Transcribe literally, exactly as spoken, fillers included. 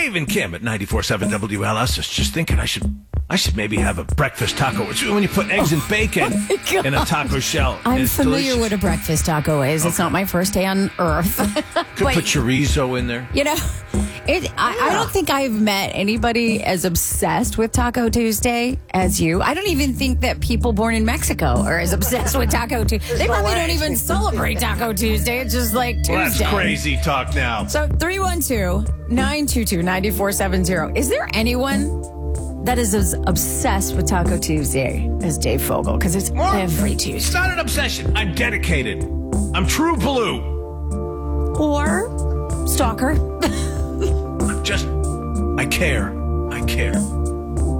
Dave and Kim at ninety-four point seven W L S is just thinking I should I should maybe have a breakfast taco. It's when you put eggs and bacon Oh in a taco shell. I'm It's familiar delicious. what a breakfast taco is. It's not my first day on earth. Could But, put chorizo in there. you know, it, I, I don't think I've met anybody as obsessed with Taco Tuesday as you. I don't even think that people born in Mexico are as obsessed with Taco Tuesday. They probably don't even celebrate Taco Tuesday. It's just like Tuesday. Well, that's crazy talk now. So three one two, nine two two, nine four seven zero. Is there anyone that is as obsessed with Taco Tuesday as Dave Fogel? Because it's More- every It's Tuesday. not an obsession. I'm dedicated. I'm true blue. Or stalker. I'm just, I care. I care.